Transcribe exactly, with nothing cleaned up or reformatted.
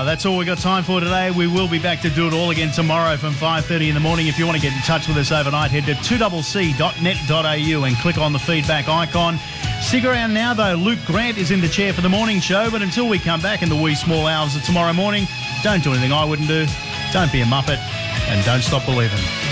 That's all we've got time for today. We will be back to do it all again tomorrow from five thirty in the morning. If you want to get in touch with us overnight, head to two c c dot net dot a u and click on the feedback icon. Stick around now, though. Luke Grant is in the chair for the morning show, but until we come back in the wee small hours of tomorrow morning, don't do anything I wouldn't do, don't be a muppet, and don't stop believing.